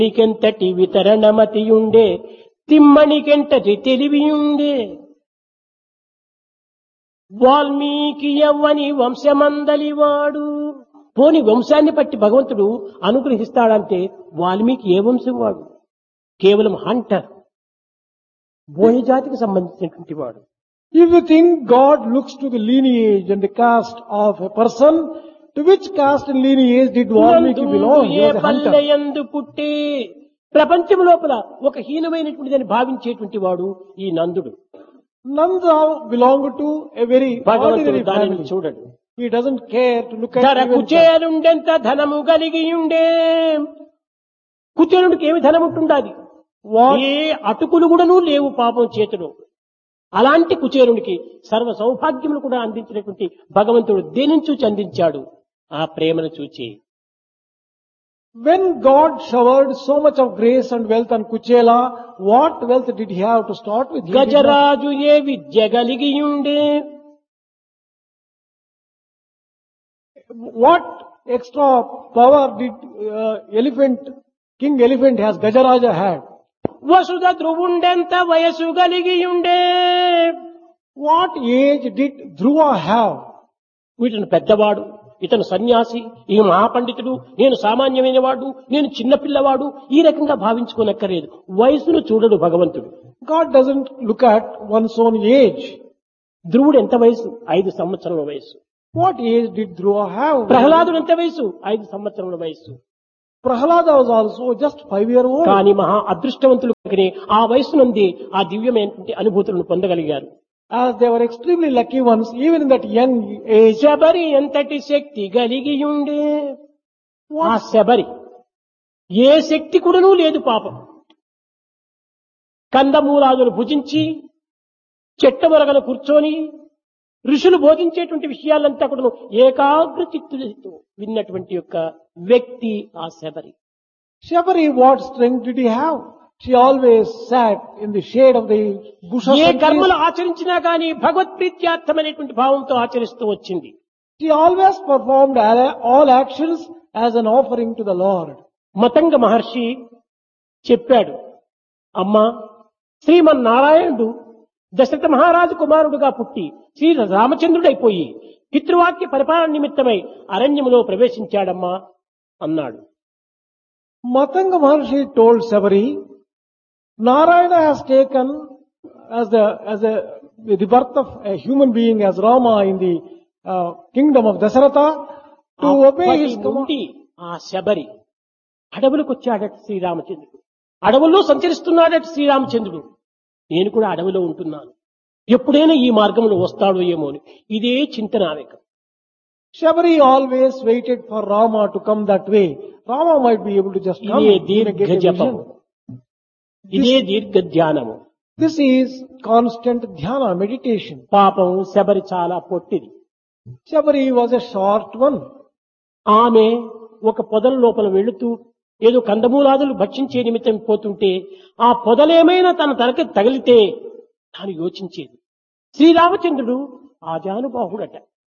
నీకెంతటి వితరణమతియుండే తిమ్మనికెంతటి తెలివియుండే వాల్మీకి యవ్వని వంశమందలివాడు. పోని వంశాన్ని బట్టి భగవంతుడు అనుగ్రహిస్తాడంటే వాల్మీకి ఏ వంశం వాడు? కేవలం హంటర్, బోయ జాతికి సంబంధించినటువంటి వాడు. If you think God looks to the lineage and the caste of a person, to which caste and lineage did Valmiki belong? He A was a hunter. పల్లెయందు పుట్టి ప్రపంచం లోపల ఒక హీనమైనటువంటిదని భావించేటువంటి వాడు ఈ నందుడు. Nanda belonged to a very భగవంతుడు ordinary దానిని family. చూడడు. He doesn't care to look at ధర even that. కుచేలుండెంత ధనము కలిగి ఉండే. కుచేలుడికి ఏమి ధనం ఉంటుండాది? What? ఏ అటుకులు కూడాను లేవు పాపం చేతిలో. అలాంటి కుచేరునికి సర్వ సౌభాగ్యములు కూడా అందించినటువంటి భగవంతుడు దేని చూచి అందించాడు? ఆ ప్రేమను చూచి. When God showered so much of grace and wealth on Kuchela, what wealth did he have to start with? He did not. Gajaraju ఏ విద్య కలిగి ఉండే. What extra power did King Elephant has Gajaraja had? వసుధ ధ్రువుండెంత వయసు కలిగి ఉండే. What age did Dhruva have? వీటిని పెద్దవాడు, ఇతను సన్యాసి, ఈ మహాపండితుడు, నేను సామాన్యమైన వాడు, నేను చిన్నపిల్లవాడు, ఈ రకంగా భావించుకోనక్కర్లేదు. వయసును చూడడు భగవంతుడు. God doesn't look at one's own age. ధ్రువుడు ఎంత వయసు? 5 సంవత్సరముల వయసు. What age did Dhruva have? ప్రహ్లాదుడు ఎంత వయసు? 5 సంవత్సరముల వయసు. Prahlada was also just 5-year-old. కానీ మహా అదృష్టవంతులు కనుకనే ఆ వయసు నుండి ఆ దివ్యమైనటువంటి అనుభూతులను పొందగలిగారు. As they were extremely lucky ones, even in that young age. Sabari ఎంతటి శక్తి కలిగి ఉండే. ఆ శబరి ఏ శక్తి కూడాను లేదు పాపం. కందమూలాదులు భుజించి చెట్టమొరగలు కూర్చొని ఋషులు బోధించేటువంటి విషయాలంతా కూడా ఏకాగ్ర చిత్తులతో విన్నటువంటి యొక్క వ్యక్తి ఆ Sabari. Shabari, what strength did he have? She always sat in the shade of the bushes. A and trees. కర్మలు ఆచరించినా గాని భగవత్ప్రీత్యార్థమైనటువంటి భావంతో ఆచరిస్తూ వచ్చింది. She always performed all actions as an offering to the Lord. Matanga మహర్షి చెప్పాడు, అమ్మా, శ్రీమన్నారాయణుడు దశరథ మహారాజు కుమారుడుగా పుట్టి శ్రీ రామచంద్రుడైపోయి పితృవాక్య పరిపాలన నిమిత్తమై అరణ్యములో ప్రవేశించాడమ్మా అన్నాడు. Matanga Maharshi told Sabari, Narayana has taken as the birth of a human being as Rama in the kingdom of Dasaratha to obey his అప్పటి command. నుండి ఆ శబరి అడవులకు వచ్చాడట శ్రీరామచంద్రుడు. అడవుల్లో సంచరిస్తున్నాడట శ్రీరామచంద్రుడు. నేను కూడా అడవిలో ఉంటున్నాను, ఎప్పుడైనా ఈ మార్గంలో వస్తాడో ఏమో అని ఇదే చింతన ఆమెకు. Shabari always waited for Rama to come that way. Rama might be able to just come. ఇదే he may దీర్ఘ get a జపము, vision. ఇదే దీర్ఘ ధ్యానము. This is constant dhyana, meditation. పాపం శబరి చాలా పొట్టిది. Shabari was a short one. ఆమె ఒక పొదల లోపల వెళుతూ ఏదో కందమూలాదులు భక్షించే నిమిత్తం పోతుంటే ఆ పొదలేమైనా తన తనకి తగిలితే తాను యోచించేది. శ్రీరామచంద్రుడు ఆజానుబాహుడట.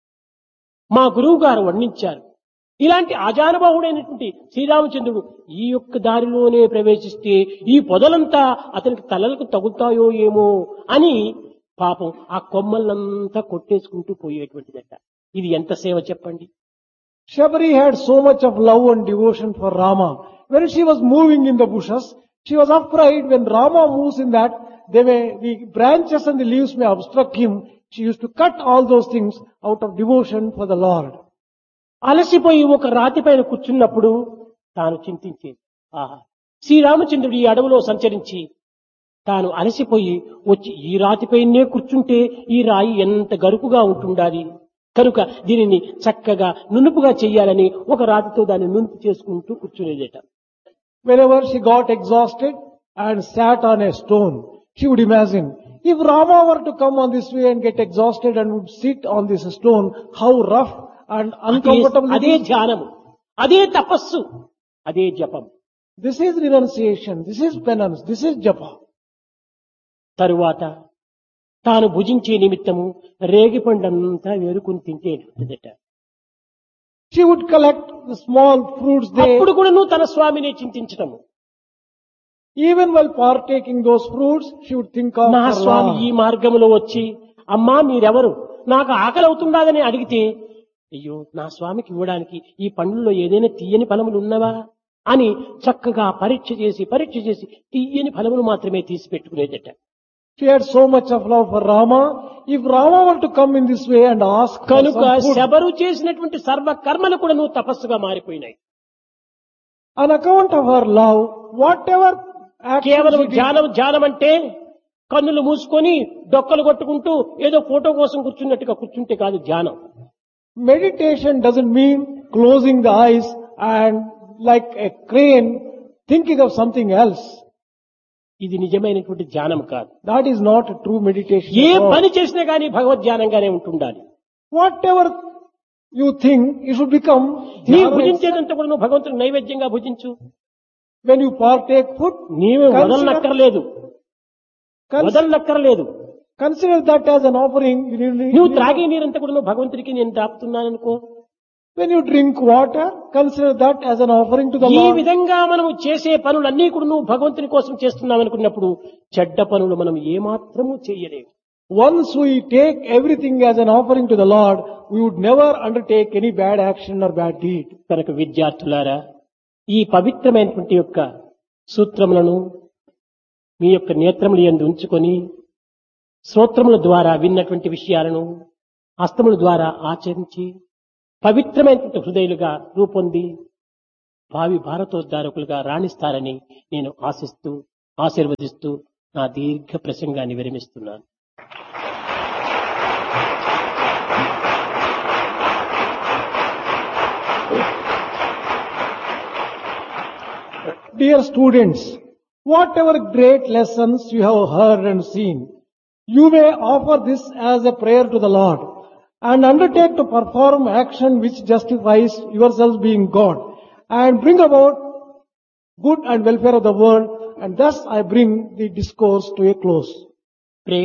మా గురువు గారు వర్ణించారు, ఇలాంటి ఆజానుబాహుడైనటువంటి శ్రీరామచంద్రుడు ఈ యొక్క దారిలోనే ప్రవేశిస్తే ఈ పొదలంతా అతనికి తలలకు తగులుతాయో ఏమో అని పాపం ఆ కొమ్మలంతా కొట్టేసుకుంటూ పోయేటువంటిదట. ఇది ఎంత సేవ చెప్పండి. Shabari had so much of love and devotion for Rama. When she was moving in the bushes, she was afraid when Rama moves in that, the branches and the leaves may obstruct him. She used to cut all those things out of devotion for the Lord. అలసిపోయి ఒక రాతి పైన కూర్చున్నప్పుడు తాను చింతించేది, ఆహా, శ్రీరామచంద్రుడు ఈ అడవిలో సంచరించి తాను అలసిపోయి వచ్చి ఈ రాతిపైనే కూర్చుంటే ఈ రాయి ఎంత గరుకుగా ఉంటుండాలి, కనుక దీనిని చక్కగా నునుపుగా చెయ్యాలని ఒక రాతితో దాన్ని నునుపు చేసుకుంటూ కూర్చునేదట. Whenever she got exhausted and sat on a stone, she would imagine, if Rama were to come on this way and get exhausted and would sit on this stone, how rough and uncomfortable it అదే is. ధ్యానము, అదే తపస్సు, అదే జపం. This is renunciation, this is penance, this is japa. తరువాత తాను భుజించే నిమిత్తము రేగిపండంతా వేరుకుని తింటేదట. She would collect the small fruits there. అప్పుడు కూడా నువ్వు తన స్వామిని చింతించటము. Even while partaking those fruits, she would think of నా her స్వామి ఈ Lord. మార్గంలో వచ్చి అమ్మా మీరెవరు నాకు ఆకలి అవుతుండాలని అడిగితే అయ్యో నా స్వామికి ఇవ్వడానికి ఈ పండ్లలో ఏదైనా తీయని ఫలములు ఉన్నవా అని చక్కగా పరీక్ష చేసి తీయని ఫలములు మాత్రమే తీసి పెట్టుకునేదట. She had so much of love for Rama. If Rama were to come in this way and ask for కనుక some food, శబరు చేసినటువంటి సర్వ కర్మలు కూడా నువ్వు తపస్సుగా మారిపోయినాయి. on account of her love, whatever action కేవలం she did, ధ్యానం అంటే కన్నులు మూసుకొని డొక్కలు కొట్టుకుంటూ ఏదో ఫోటో కోసం కూర్చున్నట్టుగా కూర్చుంటే కాదు ధ్యానం. meditation doesn't mean closing the eyes and like a crane thinking of something else. ఇది నిజమైనటువంటి ధ్యానం కాదు. That is not a true meditation. A at all. పని చేసినా గానీ భగవద్ ధ్యానంగానే ఉంటుండాలి. Whatever you think, you should become నీ dhyana. భుజించేదంతా కూడా నువ్వు భగవంతుని నైవేద్యంగా భుజించు. When you partake food, నీవే Consider- వదలనక్కర్లేదు. consider that as an offering. నువ్వు త్రాగే నీరంతా కూడా నువ్వు భగవంతుడికి నేను దాపుతున్నాననుకో. When you drink water, consider that as an offering to the ఈ Lord. విధంగా మనం చేసే పనులన్నీ కూడా నువ్వు భగవంతుని కోసం చేస్తున్నావు అనుకున్నప్పుడు చెడ్డ పనులు మనం ఏమాత్రము చేయలేము. Once we take everything as an offering to the Lord, we would never undertake any bad action or bad deed. కనుక విద్యార్థులారా ఈ పవిత్రమైనటువంటి యొక్క సూత్రములను మీ యొక్క నేత్రముల యందు ఉంచుకొని శ్రోత్రముల ద్వారా విన్నటువంటి విషయాలను హస్తముల ద్వారా ఆచరించి పవిత్రమైనటువంటి హృదయులుగా రూపొంది భావి భారతోద్ధారకులుగా రాణిస్తారని నేను ఆశిస్తూ ఆశీర్వదిస్తూ నా దీర్ఘ ప్రసంగాన్ని విరమిస్తున్నాను. Dear students, whatever great lessons you have heard and seen, you may offer this as a prayer to the Lord and undertake to perform action which justifies yourselves being God and bring about good and welfare of the world, and thus I bring the discourse to a close.